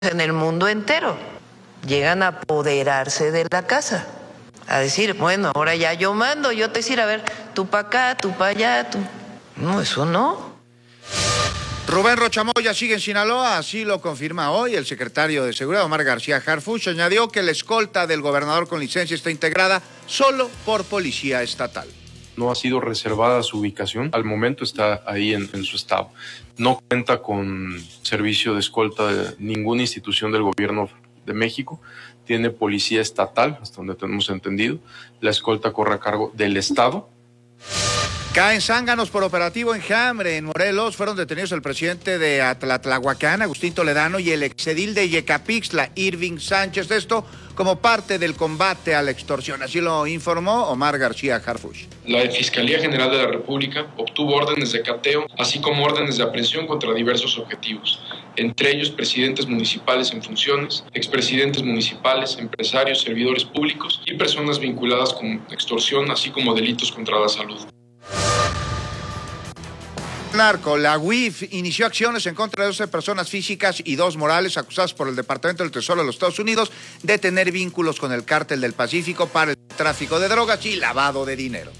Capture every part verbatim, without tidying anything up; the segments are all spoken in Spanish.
en el mundo entero. Llegan a apoderarse de la casa, a decir, bueno, ahora ya yo mando, yo te decir, a ver, tú para acá, tú para allá, tú... No, eso no. Rubén Rocha Moya sigue en Sinaloa, así lo confirma hoy el secretario de Seguridad, Omar García Harfuch. Añadió que la escolta del gobernador con licencia está integrada solo por policía estatal. No ha sido reservada su ubicación, al momento está ahí en, en su estado. No cuenta con servicio de escolta de ninguna institución del gobierno de México, tiene policía estatal, hasta donde tenemos entendido. La escolta corre a cargo del estado. Caen zánganos por operativo Enjambre. En Morelos fueron detenidos el presidente de Atlatlahuacán, Agustín Toledano, y el exedil de Yecapixtla, Irving Sánchez. Esto como parte del combate a la extorsión. Así lo informó Omar García Harfuch. La Fiscalía General de la República obtuvo órdenes de cateo, así como órdenes de aprehensión contra diversos objetivos, entre ellos presidentes municipales en funciones, expresidentes municipales, empresarios, servidores públicos y personas vinculadas con extorsión, así como delitos contra la salud. Narco, la U I F inició acciones en contra de doce personas físicas y dos morales acusadas por el Departamento del Tesoro de los Estados Unidos de tener vínculos con el Cártel del Pacífico para el tráfico de drogas y lavado de dinero.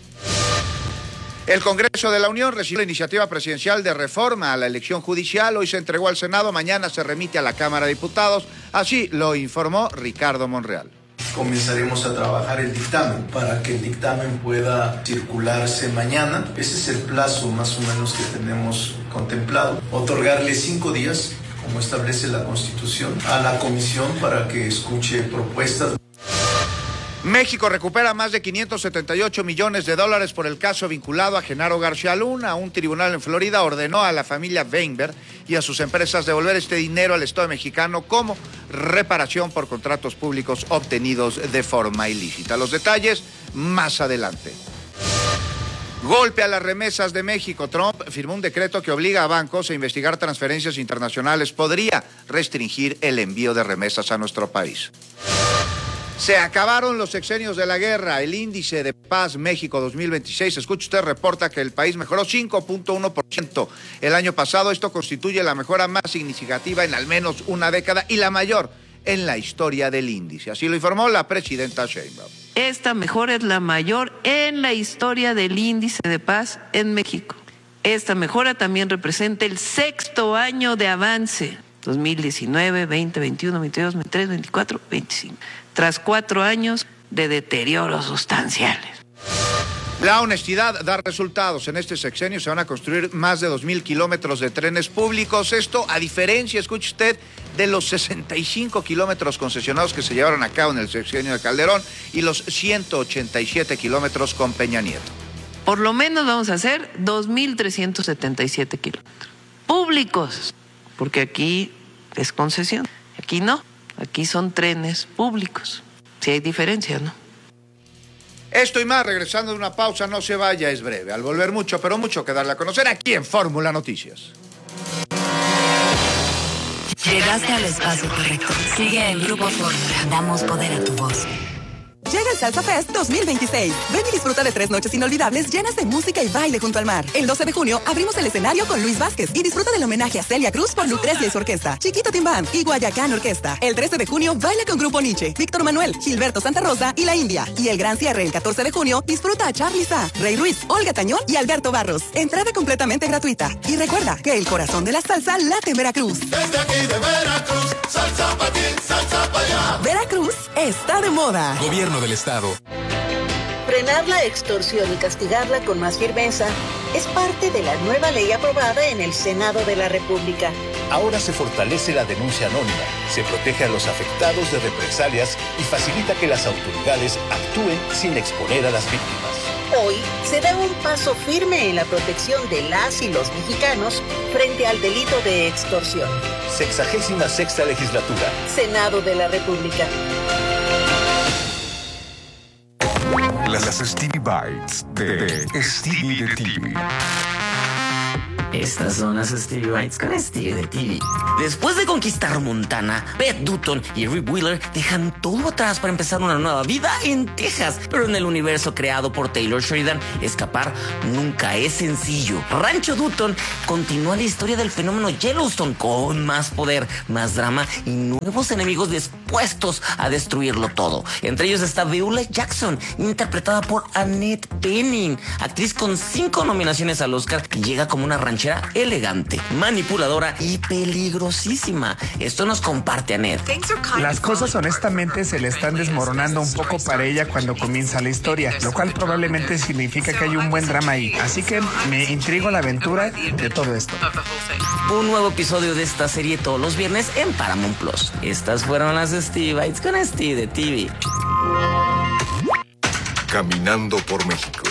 El Congreso de la Unión recibió la iniciativa presidencial de reforma a la elección judicial. Hoy se entregó al Senado, mañana se remite a la Cámara de Diputados. Así lo informó Ricardo Monreal. Comenzaremos a trabajar el dictamen para que el dictamen pueda circularse mañana. Ese es el plazo más o menos que tenemos contemplado. Otorgarle cinco días, como establece la Constitución, a la comisión para que escuche propuestas. México recupera más de quinientos setenta y ocho millones de dólares por el caso vinculado a Genaro García Luna. Un tribunal en Florida ordenó a la familia Weinberg y a sus empresas devolver este dinero al Estado mexicano como reparación por contratos públicos obtenidos de forma ilícita. Los detalles más adelante. Golpe a las remesas de México. Trump firmó un decreto que obliga a bancos a investigar transferencias internacionales. Podría restringir el envío de remesas a nuestro país. Se acabaron los sexenios de la guerra. El índice de paz México dos mil veintiséis, escuche usted, reporta que el país mejoró cinco punto uno por ciento el año pasado. Esto constituye la mejora más significativa en al menos una década y la mayor en la historia del índice. Así lo informó la presidenta Sheinbaum. Esta mejora es la mayor en la historia del índice de paz en México. Esta mejora también representa el sexto año de avance. dos mil diecinueve, veinte, veintiuno, veintidós, veintitrés, veinticuatro, veinticinco. Tras cuatro años de deterioros sustanciales. La honestidad da resultados. En este sexenio se van a construir más de dos mil kilómetros de trenes públicos. Esto a diferencia, escuche usted, de los sesenta y cinco kilómetros concesionados que se llevaron a cabo en el sexenio de Calderón y los ciento ochenta y siete kilómetros con Peña Nieto. Por lo menos vamos a hacer dos mil trescientos setenta y siete kilómetros públicos, porque aquí es concesión, aquí no. Aquí son trenes públicos. Sí hay diferencia, ¿no? Esto y más, regresando de una pausa, no se vaya, es breve. Al volver mucho, pero mucho que darle a conocer aquí en Fórmula Noticias. Llegaste al espacio correcto. Sigue en Grupo Fórmula. Damos poder a tu voz. Llega el Salsa Fest dos mil veintiséis. Ven y disfruta de tres noches inolvidables llenas de música y baile junto al mar. El doce de junio abrimos el escenario con Luis Vázquez y disfruta del homenaje a Celia Cruz por Lucrecia y su orquesta, Chiquito Tim Band y Guayacán Orquesta. El trece de junio baila con Grupo Nietzsche, Víctor Manuel, Gilberto Santa Rosa y La India. Y el gran cierre el catorce de junio disfruta a Charly Sa, Rey Ruiz, Olga Tañón y Alberto Barros. Entrada completamente gratuita. Y recuerda que el corazón de la salsa late en Veracruz. Desde aquí de Veracruz, salsa pa' ti, salsa pa' allá. Veracruz está de moda. Gobierno del Estado. Frenar la extorsión y castigarla con más firmeza es parte de la nueva ley aprobada en el Senado de la República. Ahora se fortalece la denuncia anónima, se protege a los afectados de represalias y facilita que las autoridades actúen sin exponer a las víctimas. Hoy se da un paso firme en la protección de las y los mexicanos frente al delito de extorsión. Sexagésima sexta legislatura. Senado de la República. Las Stevie Bites de Stevie de T V. Estas son las Stevie Bites con Stevie de T V. Después de conquistar Montana, Beth Dutton y Rip Wheeler dejan todo atrás para empezar una nueva vida en Texas. Pero en el universo creado por Taylor Sheridan, escapar nunca es sencillo. Rancho Dutton continúa la historia del fenómeno Yellowstone con más poder, más drama y nuevos enemigos dispuestos a destruirlo todo. Entre ellos está Viola Jackson, interpretada por Annette Bening, actriz con cinco nominaciones al Oscar, que llega como una ranchera elegante, manipuladora y peligrosísima. Esto nos comparte Annette. Las cosas honestamente se le están desmoronando un poco para ella cuando comienza la historia, lo cual probablemente significa que hay un buen drama ahí. Así que me intriga la aventura de todo esto. Un nuevo episodio de esta serie todos los viernes en Paramount Plus. Estas fueron las Stevie Bites con Stevie de T V. Caminando por México.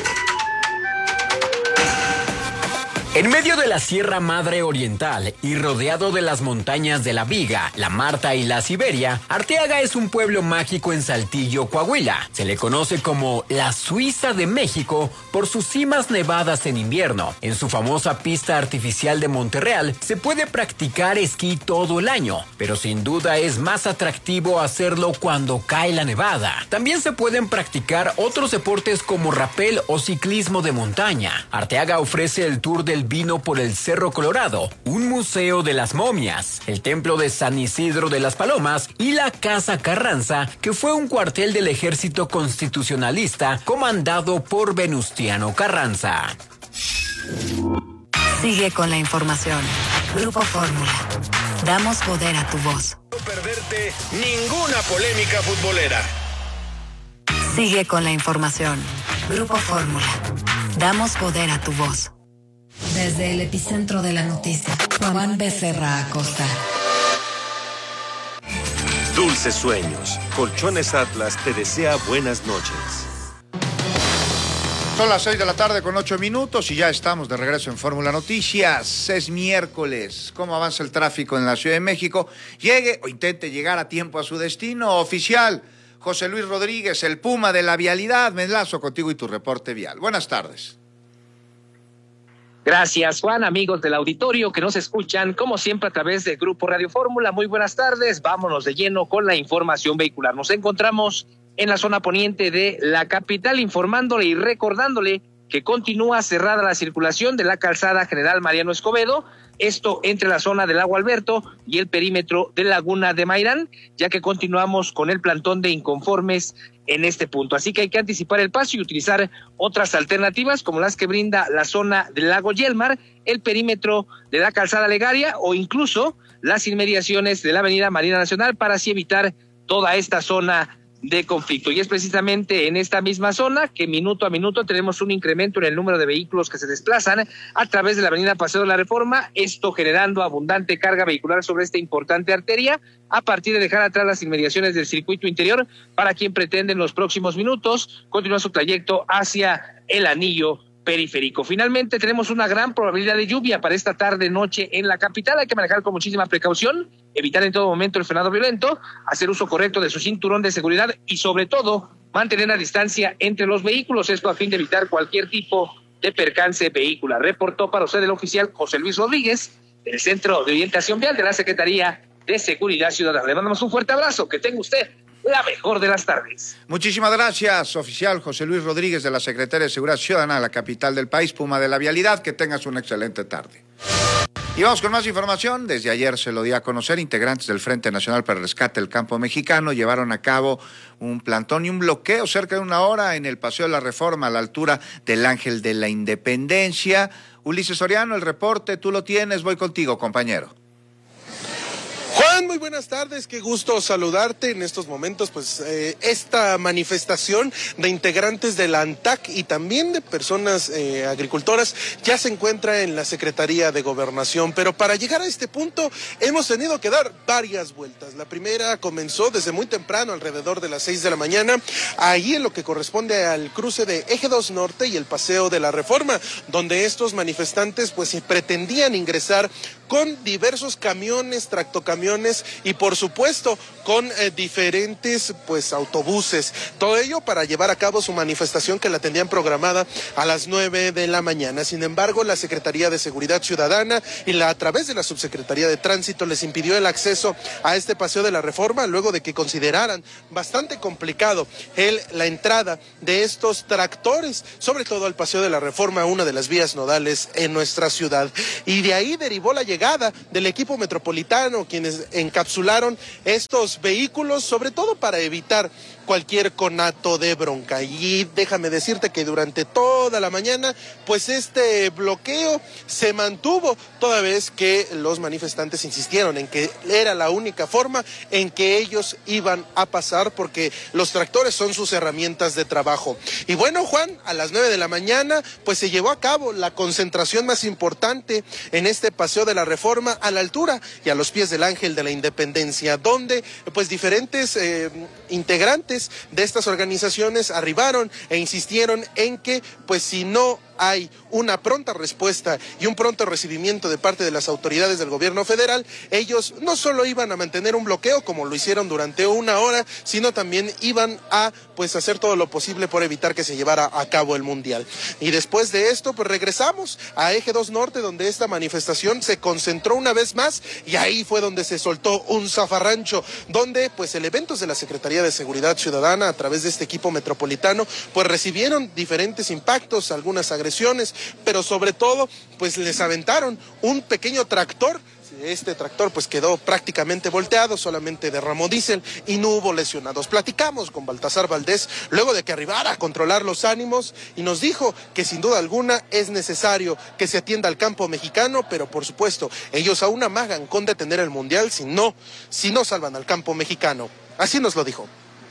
En medio de la Sierra Madre Oriental y rodeado de las montañas de la Viga, la Marta y la Siberia, Arteaga es un pueblo mágico en Saltillo, Coahuila. Se le conoce como la Suiza de México por sus cimas nevadas en invierno. En su famosa pista artificial de Monterreal se puede practicar esquí todo el año, pero sin duda es más atractivo hacerlo cuando cae la nevada. También se pueden practicar otros deportes como rapel o ciclismo de montaña. Arteaga ofrece el tour del vino por el Cerro Colorado, un museo de las momias, el templo de San Isidro de las Palomas y la Casa Carranza, que fue un cuartel del ejército constitucionalista comandado por Venustiano Carranza. Sigue con la información. Grupo Fórmula. Damos poder a tu voz. No perderte ninguna polémica futbolera. Sigue con la información. Grupo Fórmula. Damos poder a tu voz. Desde el epicentro de la noticia, Juan Becerra Acosta. Dulces sueños. Colchones Atlas te desea buenas noches. Son las seis de la tarde con ocho minutos y ya estamos de regreso en Fórmula Noticias. Es miércoles. ¿Cómo avanza el tráfico en la Ciudad de México? Llegue o intente llegar a tiempo a su destino. Oficial José Luis Rodríguez, el Puma de la vialidad. Me enlazo contigo y tu reporte vial. Buenas tardes. Gracias, Juan, amigos del auditorio que nos escuchan, como siempre, a través del Grupo Radio Fórmula. Muy buenas tardes, vámonos de lleno con la información vehicular. Nos encontramos en la zona poniente de la capital, informándole y recordándole que continúa cerrada la circulación de la calzada General Mariano Escobedo, esto entre la zona del Lago Alberto y el perímetro de Laguna de Mairán, ya que continuamos con el plantón de inconformes en este punto. Así que hay que anticipar el paso y utilizar otras alternativas como las que brinda la zona del Lago Yelmar, el perímetro de la calzada Legaria o incluso las inmediaciones de la avenida Marina Nacional para así evitar toda esta zona de conflicto. Y es precisamente en esta misma zona que minuto a minuto tenemos un incremento en el número de vehículos que se desplazan a través de la avenida Paseo de la Reforma, esto generando abundante carga vehicular sobre esta importante arteria, a partir de dejar atrás las inmediaciones del circuito interior para quien pretende en los próximos minutos continuar su trayecto hacia el anillo periférico. Finalmente tenemos una gran probabilidad de lluvia para esta tarde noche en la capital. Hay que manejar con muchísima precaución, evitar en todo momento el frenado violento, hacer uso correcto de su cinturón de seguridad y sobre todo mantener la distancia entre los vehículos, esto a fin de evitar cualquier tipo de percance vehicular. Reportó para usted el oficial José Luis Rodríguez del Centro de Orientación Vial de la Secretaría de Seguridad Ciudadana. Le mandamos un fuerte abrazo, que tenga usted la mejor de las tardes. Muchísimas gracias, oficial José Luis Rodríguez de la Secretaría de Seguridad Ciudadana, la capital del país, Puma de la vialidad. Que tengas una excelente tarde. Y vamos con más información. Desde ayer se lo di a conocer, integrantes del Frente Nacional para el Rescate del Campo Mexicano llevaron a cabo un plantón y un bloqueo cerca de una hora en el Paseo de la Reforma a la altura del Ángel de la Independencia. Ulises Soriano, el reporte, tú lo tienes, voy contigo, compañero. Juan, muy buenas tardes, qué gusto saludarte en estos momentos, pues eh, esta manifestación de integrantes de la ANTAC y también de personas eh, agricultoras ya se encuentra en la Secretaría de Gobernación, pero para llegar a este punto hemos tenido que dar varias vueltas. La primera comenzó desde muy temprano, alrededor de las seis de la mañana, ahí en lo que corresponde al cruce de Eje dos Norte y el Paseo de la Reforma, donde estos manifestantes pues pretendían ingresar con diversos camiones, tractocamiones, camionetas y por supuesto con eh, diferentes pues autobuses. Todo ello para llevar a cabo su manifestación que la tenían programada a las nueve de la mañana. Sin embargo, la Secretaría de Seguridad Ciudadana y la a través de la Subsecretaría de Tránsito les impidió el acceso a este Paseo de la Reforma luego de que consideraran bastante complicado el, la entrada de estos tractores, sobre todo al Paseo de la Reforma, una de las vías nodales en nuestra ciudad. Y de ahí derivó la llegada del equipo metropolitano, quienes encapsularon estos vehículos, sobre todo para evitar cualquier conato de bronca. Y déjame decirte que durante toda la mañana, pues este bloqueo se mantuvo, toda vez que los manifestantes insistieron en que era la única forma en que ellos iban a pasar, porque los tractores son sus herramientas de trabajo. Y bueno, Juan, a las nueve de la mañana, pues se llevó a cabo la concentración más importante en este Paseo de la Reforma, a la altura y a los pies del Ángel de la Independencia, donde pues diferentes eh, integrantes de estas organizaciones arribaron e insistieron en que pues si no hay una pronta respuesta y un pronto recibimiento de parte de las autoridades del gobierno federal, ellos no solo iban a mantener un bloqueo como lo hicieron durante una hora, sino también iban a pues hacer todo lo posible por evitar que se llevara a cabo el mundial. Y después de esto pues regresamos a Eje dos Norte, donde esta manifestación se concentró una vez más, y ahí fue donde se soltó un zafarrancho, donde pues elementos de la Secretaría de Seguridad Ciudadana a través de este equipo metropolitano pues recibieron diferentes impactos, algunas agresiones, pero sobre todo pues les aventaron un pequeño tractor. Este tractor pues quedó prácticamente volteado, solamente derramó diésel y no hubo lesionados. Platicamos con Baltasar Valdés luego de que arribara a controlar los ánimos y nos dijo que sin duda alguna es necesario que se atienda al campo mexicano, pero por supuesto ellos aún amagan con detener el mundial si no, si no salvan al campo mexicano. Así nos lo dijo.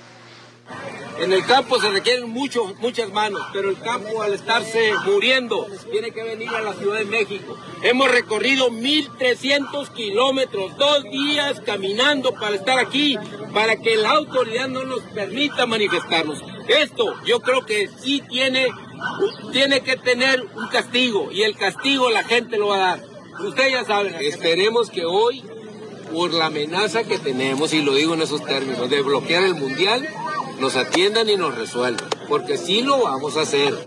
En el campo se requieren mucho, muchas manos, pero el campo al estarse muriendo tiene que venir a la Ciudad de México. Hemos recorrido mil trescientos kilómetros, dos días caminando para estar aquí, para que la autoridad no nos permita manifestarnos. Esto yo creo que sí tiene, tiene que tener un castigo, y el castigo la gente lo va a dar. Ustedes ya saben, esperemos que hoy, por la amenaza que tenemos, y lo digo en esos términos, de bloquear el mundial, nos atiendan y nos resuelvan, porque sí lo vamos a hacer.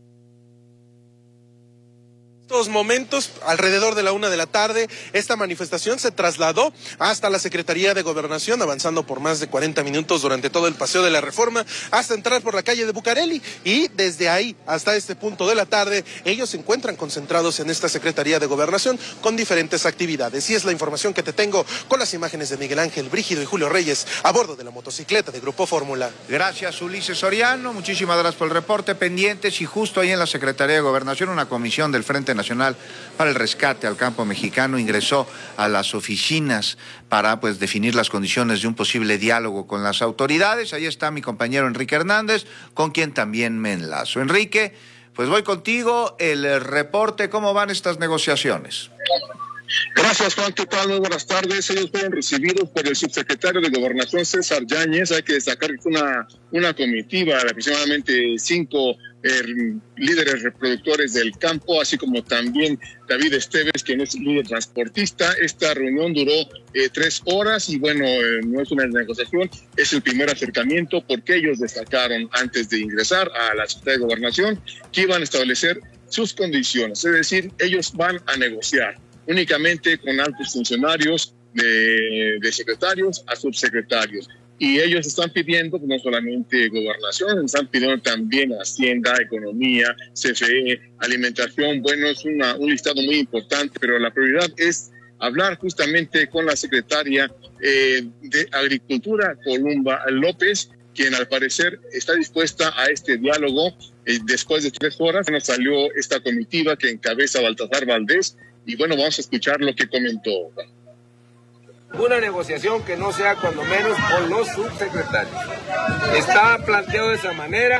Estos momentos, alrededor de la una de la tarde, esta manifestación se trasladó hasta la Secretaría de Gobernación, avanzando por más de cuarenta minutos durante todo el Paseo de la Reforma, hasta entrar por la calle de Bucareli, y desde ahí hasta este punto de la tarde, ellos se encuentran concentrados en esta Secretaría de Gobernación con diferentes actividades. Y es la información que te tengo con las imágenes de Miguel Ángel Brígido y Julio Reyes a bordo de la motocicleta de Grupo Fórmula. Gracias, Ulises Soriano, muchísimas gracias por el reporte. Pendientes, y justo ahí en la Secretaría de Gobernación, una comisión del Frente Nacional para el Rescate al Campo Mexicano ingresó a las oficinas para pues definir las condiciones de un posible diálogo con las autoridades. Ahí está mi compañero Enrique Hernández, con quien también me enlazo. Enrique, pues voy contigo, el reporte, ¿cómo van estas negociaciones? Gracias, Juan. ¿Qué tal? Muy buenas tardes. Ellos fueron recibidos por el subsecretario de Gobernación, César Yáñez. Hay que destacar que fue una, una comitiva de aproximadamente cinco eh, líderes reproductores del campo, así como también David Esteves, quien es líder transportista. Esta reunión duró eh, tres horas y bueno, eh, no es una negociación, es el primer acercamiento, porque ellos destacaron antes de ingresar a la Secretaría de Gobernación que iban a establecer sus condiciones, es decir, ellos van a negociar únicamente con altos funcionarios, de, de secretarios a subsecretarios. Y ellos están pidiendo no solamente gobernación, están pidiendo también Hacienda, Economía, C F E, Alimentación. Bueno, es una, un listado muy importante, pero la prioridad es hablar justamente con la secretaria eh, de Agricultura, Columba López, quien al parecer está dispuesta a este diálogo. Eh, después de tres horas nos salió esta comitiva que encabeza Baltasar Valdés, y bueno, vamos a escuchar lo que comentó. Una negociación que no sea cuando menos con los subsecretarios. Está planteado de esa manera.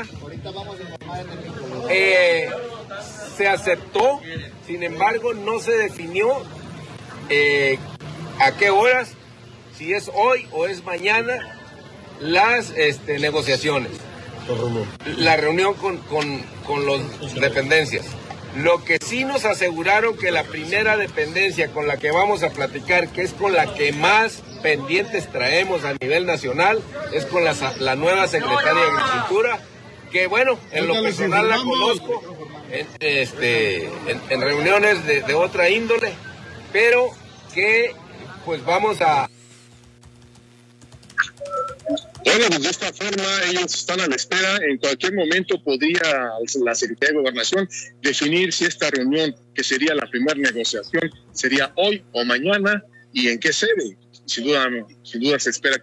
Eh, se aceptó, sin embargo, no se definió eh, a qué horas, si es hoy o es mañana, las este, negociaciones. La reunión con, con, con las dependencias. Lo que sí nos aseguraron que la primera dependencia con la que vamos a platicar, que es con la que más pendientes traemos a nivel nacional es con la, la nueva secretaria de Agricultura, que bueno, en lo personal la conozco en, este, en, en reuniones de, de otra índole, pero que pues vamos a... Bueno, pues de esta forma ellos están a la espera. En cualquier momento podría la Secretaría de Gobernación definir si esta reunión, que sería la primera negociación, sería hoy o mañana y en qué sede. Sin duda, sin duda se espera